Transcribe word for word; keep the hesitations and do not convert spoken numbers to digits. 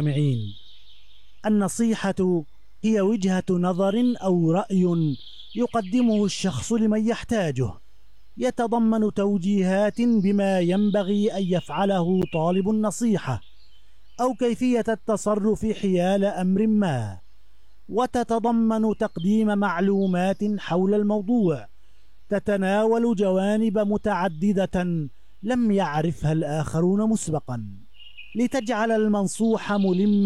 المستمعين. النصيحة هي وجهة نظر أو رأي يقدمه الشخص لمن يحتاجه، يتضمن توجيهات بما ينبغي أن يفعله طالب النصيحة أو كيفية التصرف حيال أمر ما، وتتضمن تقديم معلومات حول الموضوع تتناول جوانب متعددة لم يعرفها الآخرون مسبقا، لتجعل المنصوح ملما